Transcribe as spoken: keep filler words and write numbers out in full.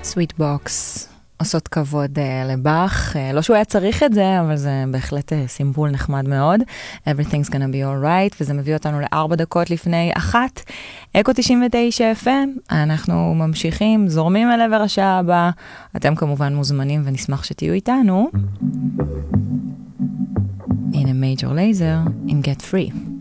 סוויט בוקס עושות כבוד uh, לבח, uh, לא שהוא היה צריך את זה, אבל זה בהחלט uh, סימבול נחמד מאוד. Everything's gonna be alright, וזה מביא אותנו לארבע דקות לפני אחת. אקו תשעים ותשע אף אם, אנחנו ממשיכים, זורמים אל עבר השעה הבאה. אתם כמובן מוזמנים ונשמח שתהיו איתנו. הנה מייג'ור לייזר עם Get Free.